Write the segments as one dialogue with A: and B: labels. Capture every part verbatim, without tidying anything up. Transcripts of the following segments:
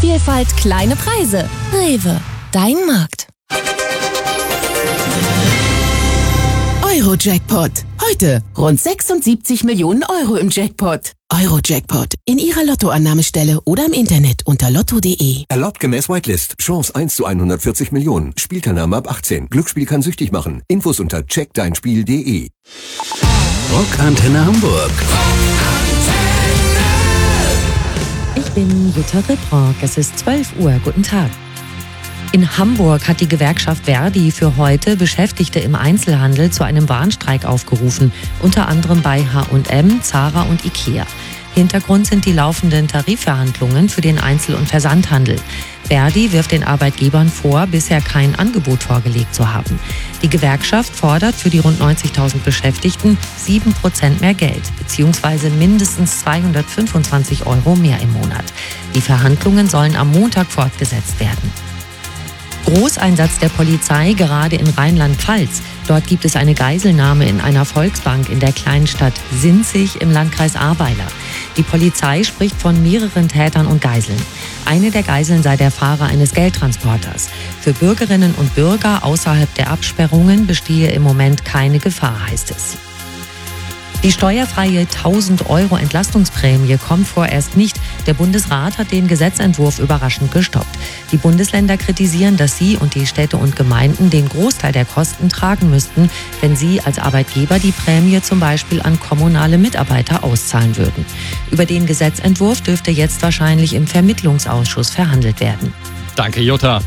A: Produktvielfalt, kleine Preise. Rewe, dein Markt.
B: Euro-Jackpot. Heute rund sechsundsiebzig Millionen Euro im Jackpot. Euro-Jackpot. In Ihrer Lottoannahmestelle oder im Internet unter lotto punkt de.
C: Erlaubt gemäß Whitelist. Chance eins zu hundertvierzig Millionen. Spielteilnahme ab achtzehn. Glücksspiel kann süchtig machen. Infos unter check dein spiel punkt de.
D: Rockantenne Hamburg.
E: Ich bin Jutta Ripprock. Es ist zwölf Uhr. Guten Tag. In Hamburg hat die Gewerkschaft Verdi für heute Beschäftigte im Einzelhandel zu einem Warnstreik aufgerufen, unter anderem bei H und M, Zara und Ikea. Hintergrund sind die laufenden Tarifverhandlungen für den Einzel- und Versandhandel. Verdi wirft den Arbeitgebern vor, bisher kein Angebot vorgelegt zu haben. Die Gewerkschaft fordert für die rund neunzigtausend Beschäftigten sieben Prozent mehr Geld, beziehungsweise mindestens zweihundertfünfundzwanzig Euro mehr im Monat. Die Verhandlungen sollen am Montag fortgesetzt werden. Großeinsatz der Polizei gerade in Rheinland-Pfalz. Dort gibt es eine Geiselnahme in einer Volksbank in der kleinen Stadt Sinzig im Landkreis Ahrweiler. Die Polizei spricht von mehreren Tätern und Geiseln. Eine der Geiseln sei der Fahrer eines Geldtransporters. Für Bürgerinnen und Bürger außerhalb der Absperrungen bestehe im Moment keine Gefahr, heißt es. Die steuerfreie tausend Euro Entlastungsprämie kommt vorerst nicht. Der Bundesrat hat den Gesetzentwurf überraschend gestoppt. Die Bundesländer kritisieren, dass sie und die Städte und Gemeinden den Großteil der Kosten tragen müssten, wenn sie als Arbeitgeber die Prämie zum Beispiel an kommunale Mitarbeiter auszahlen würden. Über den Gesetzentwurf dürfte jetzt wahrscheinlich im Vermittlungsausschuss verhandelt werden.
F: Danke, Jutta.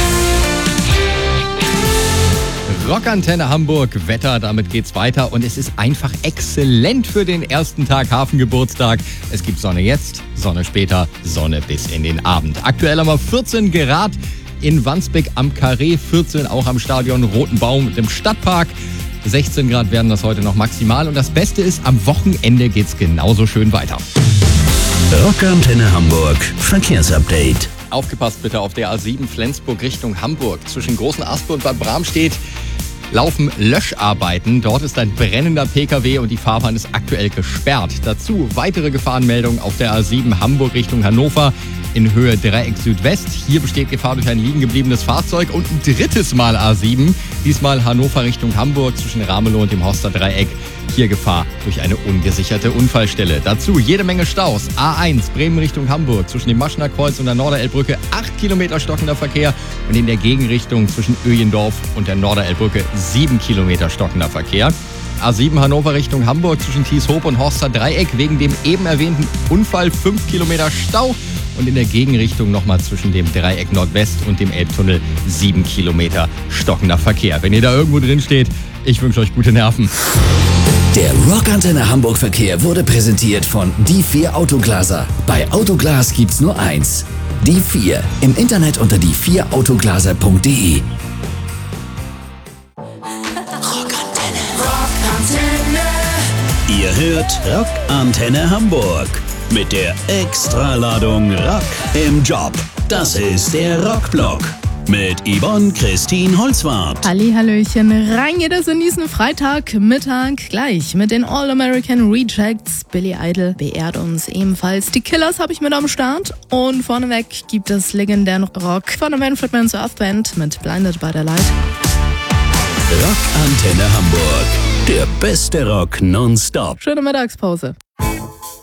F: Rockantenne Hamburg, Wetter, damit geht's weiter und es ist einfach exzellent für den ersten Tag Hafengeburtstag. Es gibt Sonne jetzt, Sonne später, Sonne bis in den Abend. Aktuell haben wir vierzehn Grad in Wandsbek am Carré, vierzehn auch am Stadion Roten Baum im Stadtpark. sechzehn Grad werden das heute noch maximal und das Beste ist, am Wochenende geht's genauso schön weiter.
D: Rockantenne Hamburg, Verkehrsupdate.
F: Aufgepasst bitte auf der A sieben Flensburg Richtung Hamburg. Zwischen Großen Aspe und Bad Bramstedt laufen Löscharbeiten. Dort ist ein brennender Pkw und die Fahrbahn ist aktuell gesperrt. Dazu weitere Gefahrenmeldungen auf der A sieben Hamburg Richtung Hannover in Höhe Dreieck Südwest. Hier besteht Gefahr durch ein liegen gebliebenes Fahrzeug und ein drittes Mal A sieben. Diesmal Hannover Richtung Hamburg zwischen Ramelow und dem Horster Dreieck. Hier Gefahr durch eine ungesicherte Unfallstelle. Dazu jede Menge Staus. A eins Bremen Richtung Hamburg zwischen dem Maschner Kreuz und der Norderelbbrücke acht Kilometer stockender Verkehr und in der Gegenrichtung zwischen Öjendorf und der Norderelbbrücke sieben Kilometer stockender Verkehr. A sieben Hannover Richtung Hamburg zwischen Thieshoop und Horster Dreieck wegen dem eben erwähnten Unfall fünf Kilometer Stau und in der Gegenrichtung nochmal zwischen dem Dreieck Nordwest und dem Elbtunnel sieben Kilometer stockender Verkehr. Wenn ihr da irgendwo drin steht, ich wünsche euch gute Nerven.
D: Der Rockantenne Hamburg Verkehr wurde präsentiert von Die vier Autoglaser. Bei Autoglas gibt's nur eins. Die vier. Im Internet unter die vier autoglaser punkt de.
G: Rockantenne. Rockantenne.
D: Ihr hört Rockantenne Hamburg mit der Extraladung Rock im Job. Das ist der Rockblock mit Yvonne Christine Holzwarth.
H: Hallihallöchen, rein geht es in diesen Freitagmittag gleich mit den All-American Rejects. Billy Idol beehrt uns ebenfalls. Die Killers habe ich mit am Start und vorneweg gibt es legendären Rock von der Manfred Mann's Earth Band mit Blinded by the Light.
D: Rockantenne Hamburg, der beste Rock nonstop.
H: Schöne Mittagspause.